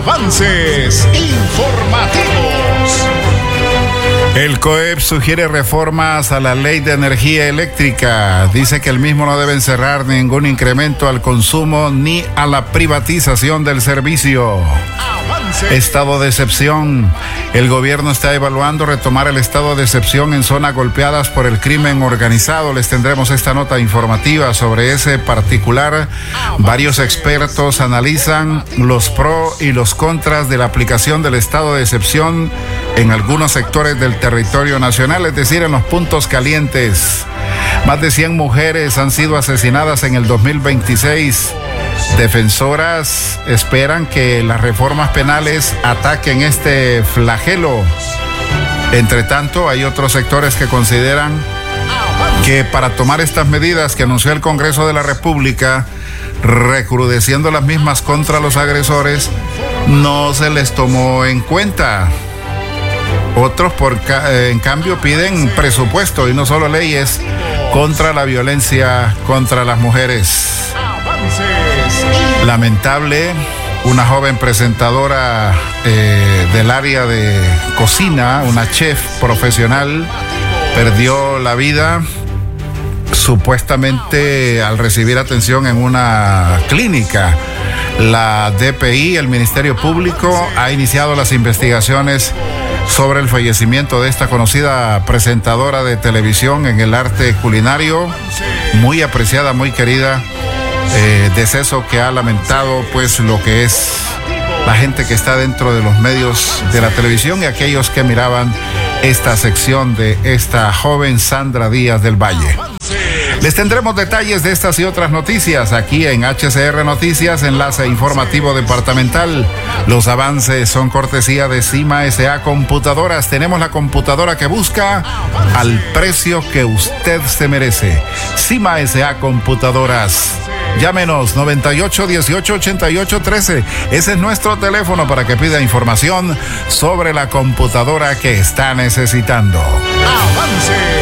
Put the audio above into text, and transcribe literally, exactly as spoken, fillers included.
Avances informativos. El C O E P sugiere reformas a la ley de energía eléctrica. Dice que el mismo no debe encerrar ningún incremento al consumo ni a la privatización del servicio. Estado de excepción. El gobierno está evaluando retomar el estado de excepción en zonas golpeadas por el crimen organizado. Les tendremos esta nota informativa sobre ese particular. Varios expertos analizan los pros y los contras de la aplicación del estado de excepción en algunos sectores del territorio nacional, es decir, en los puntos calientes. Más de cien mujeres han sido asesinadas en el dos mil veintiséis. Defensoras esperan que las reformas penales ataquen este flagelo. Entre tanto, hay otros sectores que consideran que para tomar estas medidas que anunció el Congreso de la República, recrudeciendo las mismas contra los agresores, no se les tomó en cuenta. Otros, por, en cambio, piden presupuesto y no solo leyes contra la violencia contra las mujeres. Lamentable, una joven presentadora eh, del área de cocina, una chef profesional, perdió la vida supuestamente al recibir atención en una clínica. La D P I, el Ministerio Público, ha iniciado las investigaciones sobre el fallecimiento de esta conocida presentadora de televisión en el arte culinario, muy apreciada, muy querida. Eh, deceso que ha lamentado pues lo que es la gente que está dentro de los medios de la televisión y aquellos que miraban esta sección de esta joven Sandra Díaz del Valle. Les tendremos detalles de estas y otras noticias aquí en H C R Noticias, enlace informativo departamental. Los avances son cortesía de Cima S A Computadoras. Tenemos la computadora que busca al precio que usted se merece. Cima S A Computadoras. Llámenos noventa y ocho, dieciocho, ochenta y ocho, trece. Ese es nuestro teléfono para que pida información sobre la computadora que está necesitando. Avance.